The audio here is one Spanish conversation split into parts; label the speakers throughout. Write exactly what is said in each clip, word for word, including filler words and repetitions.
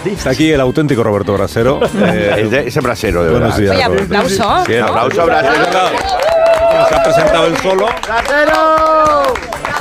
Speaker 1: Está aquí el auténtico Roberto Brasero.
Speaker 2: Eh, de, ese brasero, de
Speaker 1: Buenos
Speaker 2: verdad.
Speaker 1: días,
Speaker 3: Oye, aplauso.
Speaker 2: Sí, aplauso, brasero.
Speaker 1: Se ha presentado él solo.
Speaker 4: ¡Brasero!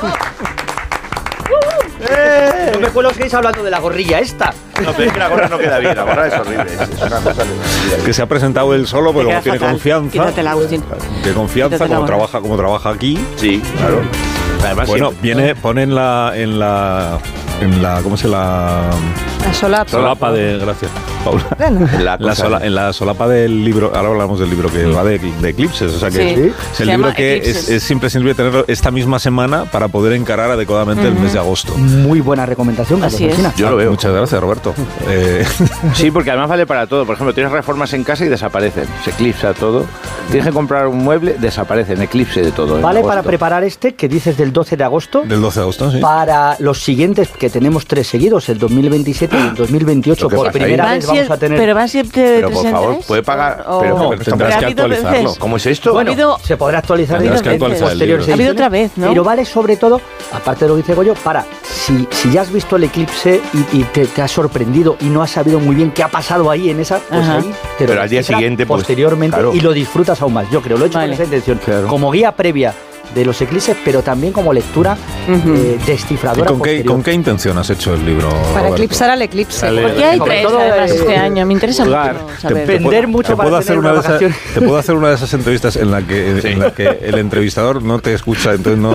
Speaker 4: No me acuerdo que estáis hablando de la gorrilla esta.
Speaker 2: No, pero es que la gorra no queda bien, la gorra es horrible. Es una cosa
Speaker 1: Que se ha presentado él solo, pero
Speaker 3: Te
Speaker 1: como
Speaker 3: queda
Speaker 1: tiene
Speaker 3: fatal.
Speaker 1: confianza.
Speaker 3: Quítatela, Agustín.
Speaker 1: De confianza,
Speaker 3: Quítatela
Speaker 1: como
Speaker 3: ahora.
Speaker 1: trabaja, como trabaja aquí.
Speaker 2: Sí, claro. Además,
Speaker 1: Bueno,
Speaker 2: siempre-
Speaker 1: viene, pone en la, en la, en la, ¿cómo se la?
Speaker 3: La solapa.
Speaker 1: Solapa de, gracias, Paula.
Speaker 2: en la
Speaker 1: En la,
Speaker 2: cosa-
Speaker 1: sola, en la solapa del libro, ahora hablamos del libro que va de, de eclipses, o sea que
Speaker 3: Sí.
Speaker 1: es
Speaker 3: Se
Speaker 1: el
Speaker 3: llama
Speaker 1: libro que es,
Speaker 3: Eclipses.
Speaker 1: es imprescindible tenerlo esta misma semana para poder encarar adecuadamente el mes de agosto.
Speaker 4: Muy buena recomendación, Carlos
Speaker 3: Así es.
Speaker 4: Alsina.
Speaker 2: Yo lo veo.
Speaker 1: Muchas gracias, Roberto. Eh,
Speaker 5: Sí, porque además vale para todo. Por ejemplo, tienes reformas en casa y desaparecen. Se eclipsa todo. Tienes que comprar un mueble, desaparecen. Eclipse de todo. en
Speaker 4: Vale
Speaker 5: agosto.
Speaker 4: para preparar este que dices del doce de agosto.
Speaker 1: del doce de agosto, sí.
Speaker 4: Para los siguientes, que tenemos tres seguidos, el dos mil veintisiete y el dos mil veintiocho,
Speaker 2: ¿Lo que
Speaker 4: por
Speaker 2: pasa ahí?
Speaker 4: primera
Speaker 3: Van
Speaker 4: vez vamos
Speaker 3: siempre-
Speaker 4: a tener...
Speaker 3: Pero van siempre de
Speaker 2: Pero, por
Speaker 3: tres en
Speaker 2: favor,
Speaker 3: tres,
Speaker 2: puede pagar-
Speaker 3: o-
Speaker 2: pero-
Speaker 3: o-
Speaker 2: pero
Speaker 1: tendrás
Speaker 3: ha
Speaker 1: que
Speaker 3: habido
Speaker 1: actualizarlo.
Speaker 3: veces.
Speaker 2: ¿Cómo es esto?
Speaker 4: Bueno,
Speaker 3: Ha habido-
Speaker 4: se podrá actualizar
Speaker 1: Tendrás
Speaker 4: en
Speaker 1: que
Speaker 4: en
Speaker 1: actualizar el
Speaker 4: posteriores
Speaker 1: libro.
Speaker 3: Ha habido
Speaker 4: ediciones,
Speaker 3: otra vez, ¿no?
Speaker 4: Pero vale sobre todo, aparte de lo que dice Goyo, para, si, si ya has visto el eclipse y, y te, te has sorprendido y no has sabido muy bien qué ha pasado ahí en esa, pues
Speaker 3: Ajá.
Speaker 4: ahí te lo
Speaker 2: Pero al día
Speaker 4: explica
Speaker 2: siguiente, pues,
Speaker 4: posteriormente,
Speaker 2: claro.
Speaker 4: y lo disfrutas aún más. Yo creo, lo he hecho
Speaker 3: Vale.
Speaker 4: con esa intención,
Speaker 5: Claro.
Speaker 4: como guía previa de los eclipses, pero también como lectura
Speaker 3: Ujú.
Speaker 4: eh,
Speaker 1: ¿Y
Speaker 4: descifradora
Speaker 1: con qué,
Speaker 4: posterior.
Speaker 1: con qué intención has hecho el libro,
Speaker 6: Para
Speaker 1: Roberto?
Speaker 6: eclipsar al eclipse.
Speaker 5: Dale.
Speaker 3: Porque hay
Speaker 4: Sobre
Speaker 3: tres
Speaker 4: todo,
Speaker 3: además
Speaker 4: eh,
Speaker 3: este año. Me interesa
Speaker 5: jugar.
Speaker 3: mucho
Speaker 1: Te-
Speaker 3: saber.
Speaker 1: te puedo-
Speaker 4: Vender mucho
Speaker 1: te
Speaker 4: para
Speaker 1: puedo
Speaker 4: tener
Speaker 1: hacer una
Speaker 4: una
Speaker 1: de esas,
Speaker 4: vacación.
Speaker 1: te puedo hacer una de esas entrevistas en la que en la que el entrevistador no te escucha, entonces no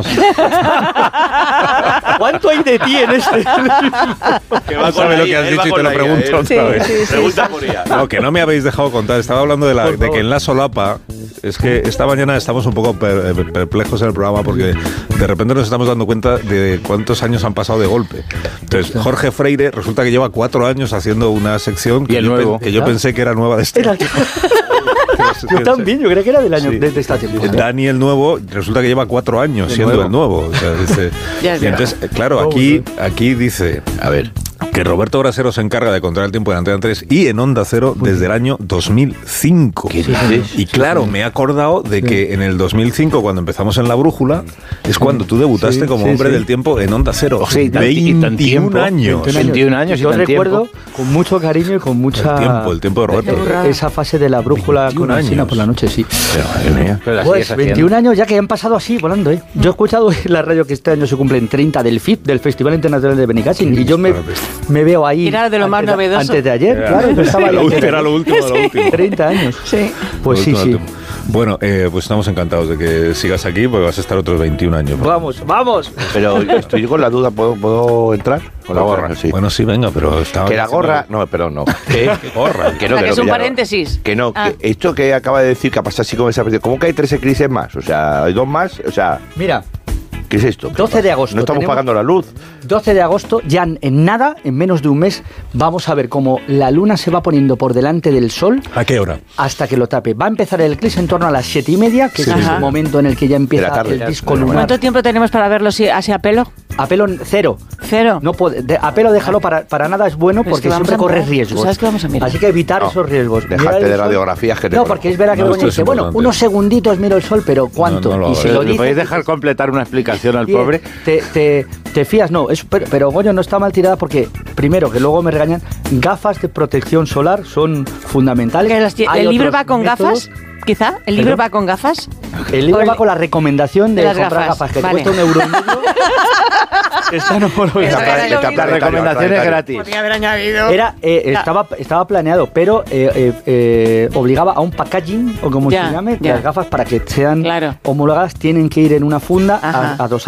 Speaker 4: ¿Cuánto hay de ti en este?
Speaker 2: Que
Speaker 1: no sabe lo que has dicho y te lo pregunto otra vez.
Speaker 2: Pregunta por ella.
Speaker 1: No, que no me habéis dejado contar. Estaba hablando de, la, de que en la solapa, es que esta mañana estamos un poco per- perplejos en el programa porque de repente nos estamos dando cuenta de cuántos años han pasado de golpe. Entonces, Jorge Freire resulta que lleva cuatro años haciendo una sección que,
Speaker 5: Y el
Speaker 1: yo, pen-
Speaker 5: nuevo.
Speaker 1: que yo pensé que era nueva de este
Speaker 4: Era-
Speaker 1: año.
Speaker 4: Yo también, yo creo que era del año
Speaker 1: Sí.
Speaker 4: de, de esta temporada.
Speaker 1: Dani el nuevo resulta que lleva cuatro años
Speaker 4: De
Speaker 1: siendo
Speaker 4: nuevo.
Speaker 1: el nuevo. O sea, dice-
Speaker 3: Ya es
Speaker 1: y entonces, eh, claro, aquí, aquí dice, a ver, que Roberto Brasero se encarga de controlar el tiempo en Antena tres y en Onda Cero desde el año dos mil cinco.
Speaker 2: ¿Qué dices?
Speaker 1: Y claro, me he acordado de que en el dos mil cinco, cuando empezamos en La Brújula, es cuando tú debutaste
Speaker 4: Sí,
Speaker 1: como
Speaker 4: sí,
Speaker 1: hombre
Speaker 4: sí.
Speaker 1: del tiempo en Onda Cero.
Speaker 5: Sí, y tan- y tan
Speaker 1: veintiún
Speaker 5: tiempo.
Speaker 1: años.
Speaker 5: veintiún años y
Speaker 4: Yo
Speaker 5: tan
Speaker 4: recuerdo
Speaker 5: tiempo.
Speaker 4: con mucho cariño y con mucha...
Speaker 1: El tiempo, el tiempo de Roberto.
Speaker 4: eh, esa fase de la brújula
Speaker 1: veintiún
Speaker 4: con Alsina
Speaker 1: años.
Speaker 4: por la noche, sí.
Speaker 1: Pero, madre mía.
Speaker 5: Pero así
Speaker 4: Pues
Speaker 5: es haciendo.
Speaker 4: veintiún años ya que han pasado así, volando, ¿eh? Yo he escuchado en la radio que este año se cumplen treinta del F I P, del Festival Internacional de Benicassin, y yo me, me veo ahí...
Speaker 3: Era de lo más
Speaker 4: antes
Speaker 3: novedoso.
Speaker 4: Antes de ayer,
Speaker 1: Era-
Speaker 4: claro, yo estaba ahí
Speaker 1: Lo
Speaker 4: antes de
Speaker 1: último, era lo
Speaker 4: ayer.
Speaker 1: último de lo último.
Speaker 4: treinta años.
Speaker 3: Sí.
Speaker 4: Pues sí, sí.
Speaker 1: Bueno, eh, pues estamos encantados de que sigas aquí porque vas a estar otros veintiún años.
Speaker 4: Vamos, vamos.
Speaker 2: Pero estoy con la duda, ¿puedo, puedo entrar? Con la gorra, sí.
Speaker 1: Bueno, sí, venga, pero estaba
Speaker 2: Que la
Speaker 1: diciendo-
Speaker 2: gorra... No, perdón, no. Que,
Speaker 1: gorra.
Speaker 2: que no,
Speaker 3: O sea, que
Speaker 2: no,
Speaker 3: es un
Speaker 2: ya no.
Speaker 3: paréntesis.
Speaker 2: Que no,
Speaker 3: Ah.
Speaker 2: que esto que acaba de decir que ha pasado así como esa... ¿Cómo que hay tres eclipses más? O sea, hay dos más, o sea...
Speaker 4: Mira,
Speaker 2: ¿Qué es esto?
Speaker 4: doce de agosto
Speaker 2: No estamos
Speaker 4: tenemos-
Speaker 2: pagando la luz.
Speaker 4: doce de agosto, ya en- en nada, en menos de un mes, vamos a ver cómo la luna se va poniendo por delante del sol
Speaker 1: ¿A qué hora?
Speaker 4: hasta que lo tape. Va a empezar el eclipse en torno a las siete y media, que
Speaker 1: Sí.
Speaker 4: es
Speaker 3: Ajá.
Speaker 4: el momento en el que ya empieza
Speaker 2: De la tarde.
Speaker 4: el disco
Speaker 2: Bueno,
Speaker 4: lunar.
Speaker 3: ¿Cuánto tiempo tenemos para verlo si- así a pelo?
Speaker 4: A pelo cero.
Speaker 3: Cero.
Speaker 4: No puede, de- a pelo déjalo, para, para nada es bueno
Speaker 3: Pero es
Speaker 4: porque
Speaker 3: que vamos
Speaker 4: siempre
Speaker 3: a
Speaker 4: corres
Speaker 3: mirar.
Speaker 4: riesgos.
Speaker 3: ¿Tú sabes que vamos a mirar?
Speaker 4: Así que evitar
Speaker 2: No,
Speaker 4: esos riesgos.
Speaker 2: dejarte
Speaker 4: Mirar el
Speaker 2: de
Speaker 4: sol.
Speaker 2: radiografías que te
Speaker 4: No,
Speaker 2: conozco.
Speaker 4: porque es verdad que
Speaker 1: No,
Speaker 4: luego
Speaker 1: esto es
Speaker 4: dice, bueno,
Speaker 1: importante.
Speaker 4: unos segunditos miro el sol, pero ¿cuánto?
Speaker 1: No, no lo
Speaker 4: y si
Speaker 1: hagas.
Speaker 4: lo
Speaker 5: ¿Le
Speaker 4: dice,
Speaker 5: podéis dejar completar una explicación al
Speaker 4: Bien,
Speaker 5: pobre?
Speaker 4: Te, te, te fías, no, es, pero, pero Goyo no está mal tirada porque, primero, que luego me regañan, gafas de protección solar son fundamentales.
Speaker 3: Que las ti-
Speaker 4: Hay
Speaker 3: ¿El libro
Speaker 4: otros
Speaker 3: va con
Speaker 4: métodos.
Speaker 3: gafas? Quizá. ¿El libro
Speaker 4: ¿Perdón?
Speaker 3: va con gafas?
Speaker 4: El libro
Speaker 3: O el-
Speaker 4: va con la recomendación de,
Speaker 3: de las
Speaker 4: comprar
Speaker 3: gafas,
Speaker 4: gafas, que
Speaker 3: vale.
Speaker 4: te cuesta un euro y medio. Están homologadas.
Speaker 3: Eso era lo
Speaker 2: Esta
Speaker 3: mismo.
Speaker 2: planetaria,
Speaker 5: Recomendaciones
Speaker 2: planetaria.
Speaker 5: gratis.
Speaker 3: Podría haber añadido.
Speaker 4: Era, eh,
Speaker 3: Ya.
Speaker 4: estaba, estaba planeado, pero eh, eh, eh, obligaba a un packaging, o como
Speaker 3: Ya,
Speaker 4: se llame,
Speaker 3: ya.
Speaker 4: las gafas para que sean
Speaker 3: Claro.
Speaker 4: homologadas tienen que ir en una funda
Speaker 3: Ajá.
Speaker 4: a, a dos